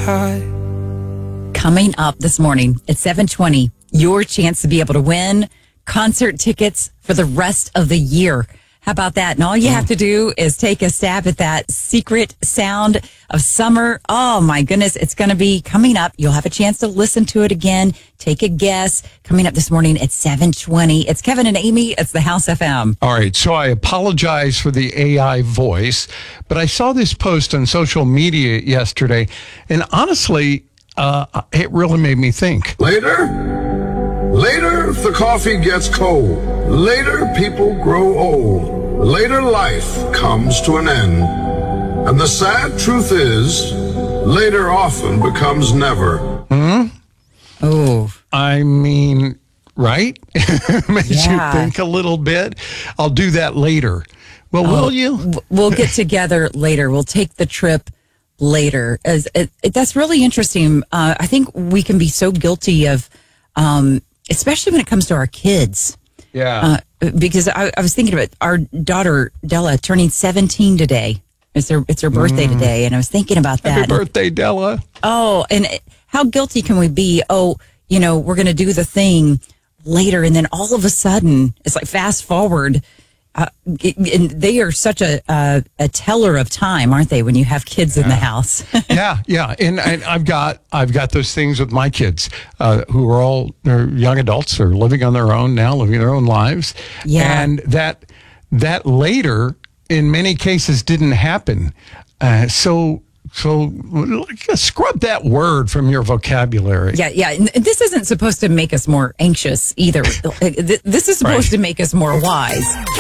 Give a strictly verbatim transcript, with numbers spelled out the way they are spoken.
high. Coming up this morning at seven twenty, your chance to be able to win concert tickets for the rest of the year. How about that? And all you have to do is take a stab at that secret sound of summer. Oh, my goodness. It's going to be coming up. You'll have a chance to listen to it again. Take a guess. Coming up this morning at seven twenty. It's Kevin and Amy. It's the House F M. All right. So I apologize for the A I voice, but I saw this post on social media yesterday. And honestly, uh, it really made me think. Later? Later, the coffee gets cold. Later, people grow old. Later, life comes to an end. And the sad truth is, later often becomes never. Hmm? Oh. I mean, right? Makes Yeah. you think a little bit. I'll do that later. Well, Oh, will you? w- We'll get together later. We'll take the trip later. As it, it, that's really interesting. Uh, I think we can be so guilty of, um, especially when it comes to our kids. Yeah. Uh, because I, I was thinking about our daughter Della turning seventeen today. It's her it's her birthday today, and I was thinking about that. Happy birthday, Della. Oh, and it- how guilty can we be? Oh, you know, we're going to do the thing later, and then all of a sudden, it's like fast forward. Uh, and they are such a, a a teller of time, aren't they? When you have kids in the house. yeah, yeah, and, and I've got I've got those things with my kids uh, who are all they're young adults, they're living on their own now, living their own lives. Yeah. And that that later, in many cases, didn't happen. Uh, so so scrub that word from your vocabulary. Yeah, yeah. And this isn't supposed to make us more anxious either. This is supposed Right. to make us more wise.